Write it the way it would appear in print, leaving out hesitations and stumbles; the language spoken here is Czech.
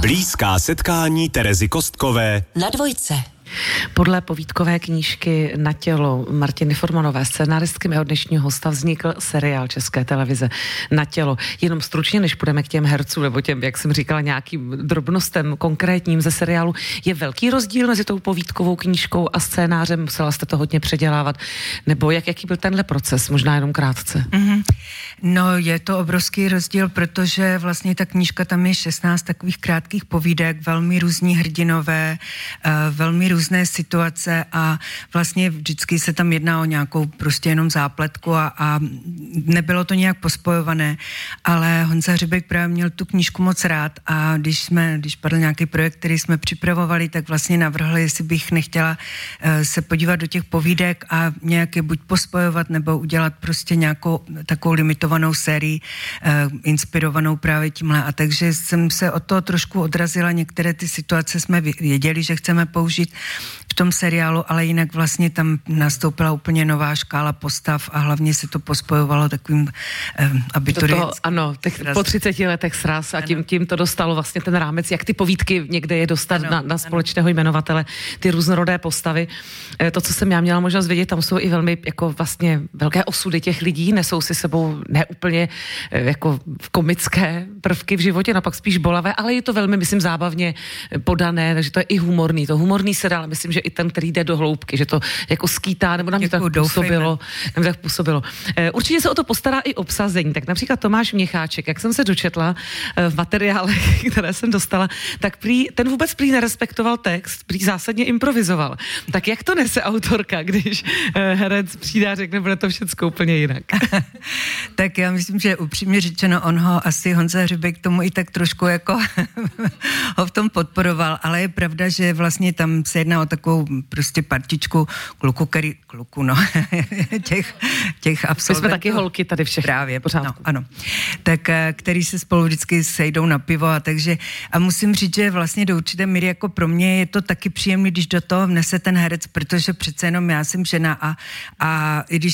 Blízká setkání Terezy Kostkové na Dvojce. Podle povídkové knížky Na tělo Martiny Formanové, scénáristky mého dnešního hosta, vznikl seriál České televize Na tělo. Jenom stručně, než půjdeme k těm hercům, nebo těm, jak jsem říkala, nějakým drobnostem konkrétním ze seriálu, je velký rozdíl mezi tou povídkovou knížkou a scénářem? Musela jste to hodně předělávat? Nebo jaký byl tenhle proces? Možná jenom krátce. No, je to obrovský rozdíl, protože vlastně ta knížka, tam je 16 takových krátkých povídek, velmi různí hrdinové, velmi různé situace a vlastně vždycky se tam jedná o nějakou prostě jenom zápletku a nebylo to nějak pospojované, ale Honza Hřebejk právě měl tu knížku moc rád a když padl nějaký projekt, který jsme připravovali, tak vlastně navrhl, jestli bych nechtěla se podívat do těch povídek a nějak je buď pospojovat nebo udělat prostě nějakou takovou limitovanou sérii inspirovanou právě tímhle. A takže jsem se od toho trošku odrazila, některé ty situace jsme věděli, že chceme použít v tom seriálu, ale jinak vlastně tam nastoupila úplně nová škála postav a hlavně se to pospojovalo takovým abiturientským. Ano, po 30 letech sraz a tím to dostalo vlastně ten rámec, jak ty povídky někde je dostat na společného jmenovatele, ty různorodé postavy. To, co jsem já měla možnost vidět, tam jsou i velmi jako vlastně velké osudy těch lidí, nesou si sebou neúplně jako komické prvky v životě, naopak spíš bolavé, ale je to velmi, myslím, zábavně podané, takže to je i humorný. To humorný seriál, myslím, že i ten, který jde do hloubky, že to jako skýtá, nebo na mě to tak působilo. Určitě se o to postará i obsazení. Tak například Tomáš Měcháček, jak jsem se dočetla v materiálech, které jsem dostala, tak ten vůbec prý nerespektoval text, prý zásadně improvizoval. Tak jak to nese autorka, když herec přijde a řekne, bude to všecko úplně jinak? Tak já myslím, že upřímně řečeno, on ho asi Honza Hřebejk tomu i tak trošku jako ho v tom podporoval, ale je pravda, že vlastně tam se jedná o takovou prostě partičku těch absolventů. My jsme taky holky tady všechny. Právě, no, ano. Tak, který se spolu vždycky sejdou na pivo a takže, a musím říct, že vlastně do určité míry jako pro mě je to taky příjemný, když do toho vnese ten herec, protože přece jenom já jsem žena a i když